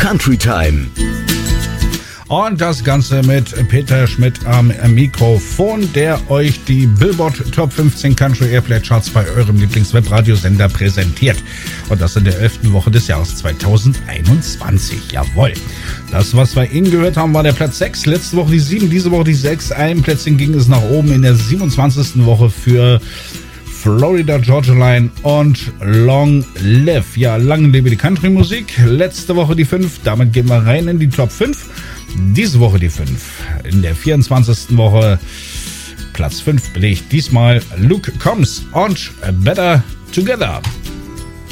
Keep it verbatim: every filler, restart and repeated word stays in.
Country Time. Und das Ganze mit Peter Schmidt am Mikrofon, der euch die Billboard Top fünfzehn Country Airplay Charts bei eurem Lieblingswebradiosender präsentiert. Und das in der elften Woche des Jahres zweitausendeinundzwanzig. Jawohl. Das, was wir eben gehört haben, war der Platz sechs. Letzte Woche die sieben, diese Woche die sechs. Ein Plätzchen ging es nach oben in der siebenundzwanzigsten Woche für Florida Georgia Line und Long Live. Ja, lang lebe die Country-Musik. Letzte Woche die fünf. Damit gehen wir rein in die Top fünf. Diese Woche die fünf. In der vierundzwanzigsten Woche Platz fünf belegt diesmal Luke Combs und Better Together.